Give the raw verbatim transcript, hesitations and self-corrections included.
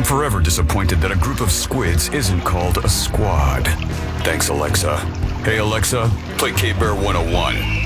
forever disappointed that a group of squids isn't called a squad. Thanks, Alexa. Hey, Alexa, play K-Bear one oh one.